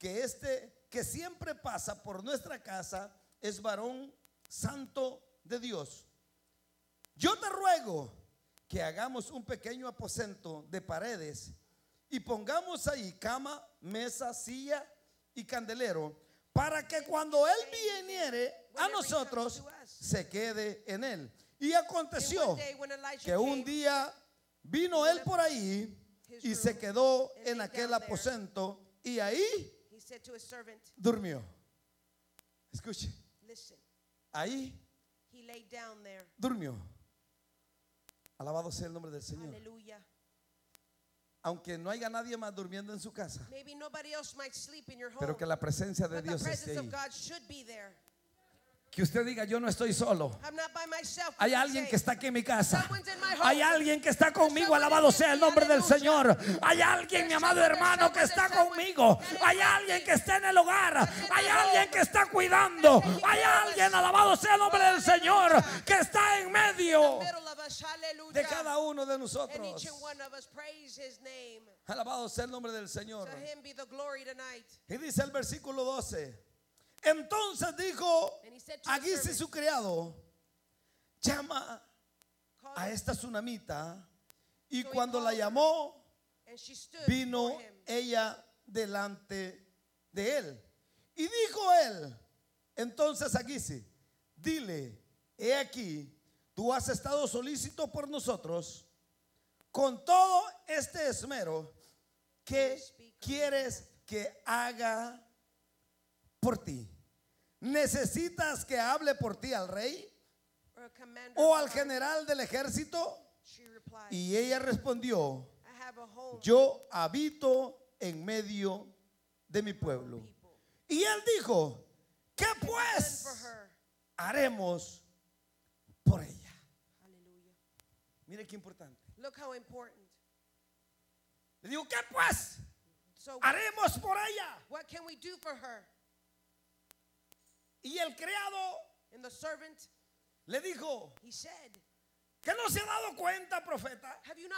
que este que siempre pasa por nuestra casa es varón santo de Dios. Yo te ruego que hagamos un pequeño aposento de paredes y pongamos ahí cama, mesa, silla y candelero, para que cuando él viniere a nosotros se quede en él. Y aconteció que un día vino él por ahí y se quedó en aquel aposento y ahí durmió. Escuche, ahí durmió. Alabado sea el nombre del Señor. Aunque no haya nadie más durmiendo en su casa, pero que la presencia de Dios esté ahí. Que usted diga: yo no estoy solo. Hay alguien que está aquí en mi casa. Hay alguien que está conmigo. Alabado sea el nombre del Señor. Hay alguien, mi amado hermano, que está conmigo. Hay alguien que está en el hogar. Hay alguien que está cuidando. Hay alguien, alabado sea el nombre del Señor, que está en medio de cada uno de nosotros. Alabado sea el nombre del Señor. Y dice el versículo 12: entonces dijo Agis su criado: llama a esta tsunamita. Y cuando la llamó, vino ella delante de él. Y dijo él entonces a Agis: dile, he aquí, tú has estado solícito por nosotros con todo este esmero. ¿Qué quieres que haga por ti? ¿Necesitas que hable por ti al rey o al general del ejército? Y ella respondió: yo habito en medio de mi pueblo. Y él dijo: ¿qué pues haremos por ella? Mire qué importante. Le digo: ¿qué pues haremos por ella? Y el criado le dijo: ¿que no se ha dado cuenta, profeta?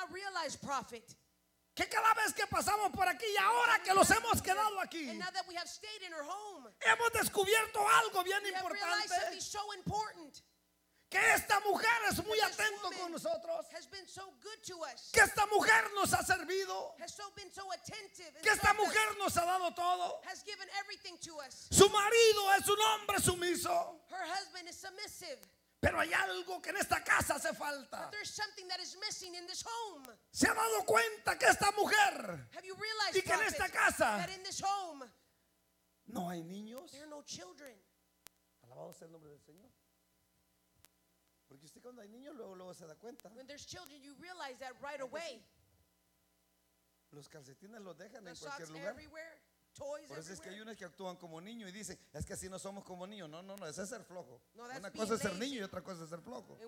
Que cada vez que pasamos por aquí y ahora que los hemos quedado aquí, hemos descubierto algo bien importante. Que esta mujer es muy atento con nosotros. Que esta mujer nos ha servido. Que esta mujer nos ha dado todo. Su marido es un hombre sumiso. Pero hay algo que en esta casa hace falta. ¿Se ha dado cuenta que esta mujer y que en esta casa no hay niños? Alabado sea el nombre del Señor. Porque usted cuando hay niños luego se da cuenta. Los calcetines los dejan en cualquier lugar. Por eso es que hay unos que actúan como niños y dicen: es que así no somos como niños. No, ese es ser flojo. Una cosa es ser niño y otra cosa es ser flojo.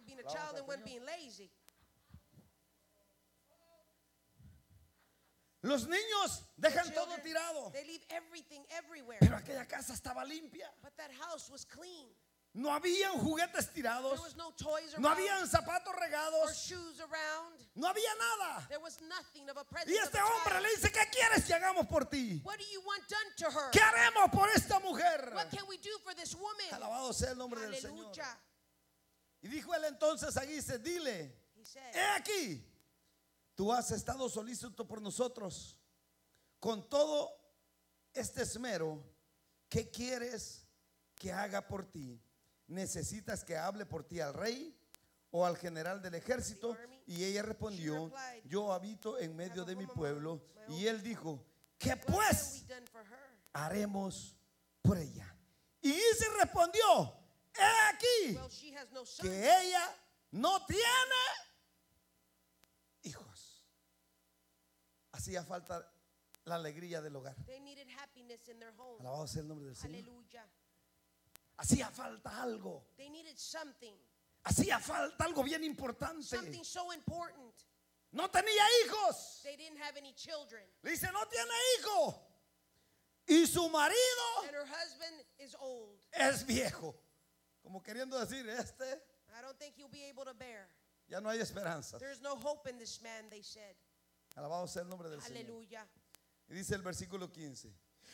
Los niños dejan todo tirado. Pero aquella casa estaba limpia. No habían juguetes tirados. No habían zapatos regados. No había nada. Y este hombre le dice: ¿qué quieres que hagamos por ti? ¿Qué haremos por esta mujer? Alabado sea el nombre del Señor. Y dijo él entonces a Agis: dile, he aquí, tú has estado solícito por nosotros con todo este esmero. ¿Qué quieres que haga por ti? ¿Necesitas que hable por ti al rey o al general del ejército? Y ella respondió: yo habito en medio de mi pueblo. Y él dijo: ¿qué pues haremos por ella? Y Agis respondió: he aquí que ella no tiene hijos. Hacía falta la alegría del hogar. Alabado sea el nombre del Señor. Hacía falta algo. Hacía falta algo bien importante. No tenía hijos. Le dice: no tiene hijo. Y su marido es viejo. Como queriendo decir: ya no hay esperanza. Alabado sea el nombre del Señor. Y dice el versículo 15: